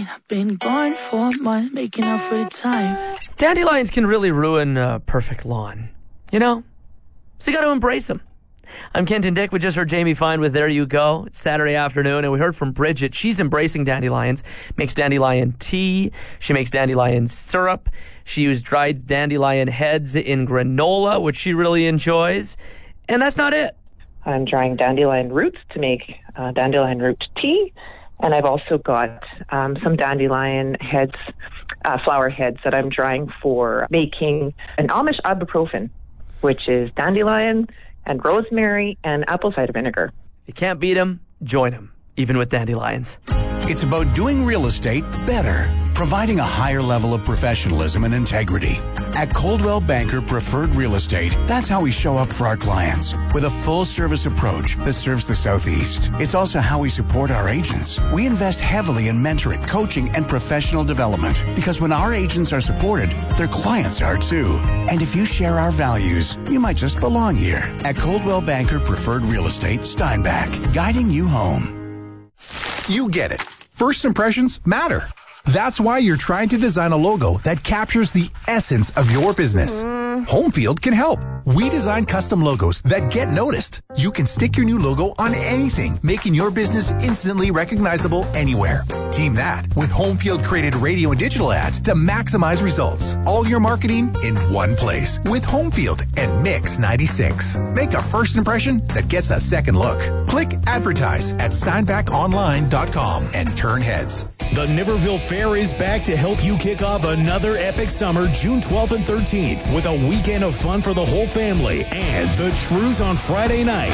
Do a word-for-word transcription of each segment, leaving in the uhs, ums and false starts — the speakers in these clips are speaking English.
I've been gone for a month, making up for the time. Dandelions can really ruin a perfect lawn, you know? So you got to embrace them. I'm Kenton Dick. We just heard Jamie Fine with There You Go. It's Saturday afternoon, and we heard from Bridget. She's embracing dandelions, makes dandelion tea. She makes dandelion syrup. She used dried dandelion heads in granola, which she really enjoys. And that's not it. I'm drying dandelion roots to make uh, dandelion root tea. And I've also got um, some dandelion heads, uh, flower heads that I'm drying for making an Amish ibuprofen, which is dandelion and rosemary and apple cider vinegar. If you can't beat them, join them, even with dandelions. It's about doing real estate better, providing a higher level of professionalism and integrity. At Coldwell Banker Preferred Real Estate, that's how we show up for our clients, with a full-service approach that serves the Southeast. It's also how we support our agents. We invest heavily in mentoring, coaching, and professional development, because when our agents are supported, their clients are too. And if you share our values, you might just belong here. At Coldwell Banker Preferred Real Estate, Steinbach, guiding you home. You get it. First impressions matter. That's why you're trying to design a logo that captures the essence of your business. Mm. Homefield can help. We design custom logos that get noticed. You can stick your new logo on anything, making your business instantly recognizable anywhere. Team that with Homefield created radio and digital ads to maximize results. All your marketing in one place with Homefield and Mix ninety-six. Make a first impression that gets a second look. Click advertise at steinbach online dot com and turn heads. The Niverville Fair is back to help you kick off another epic summer June twelfth and thirteenth with a weekend of fun for the whole family and the Trues on Friday night.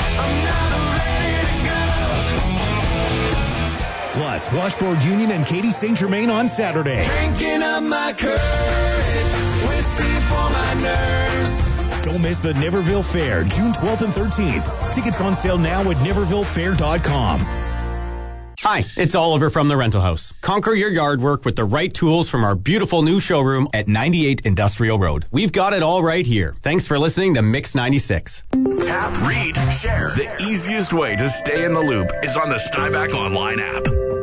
Plus, Washboard Union and Katie Saint Germain on Saturday. Drinking up my courage, whiskey for my nerves. Don't miss the Niverville Fair June twelfth and thirteenth. Tickets on sale now at niverville fair dot com. Hi, it's Oliver from The Rental House. Conquer your yard work with the right tools from our beautiful new showroom at ninety-eight Industrial Road. We've got it all right here. Thanks for listening to Mix ninety-six. Tap, read, share. The easiest way to stay in the loop is on the Steinbach Online app.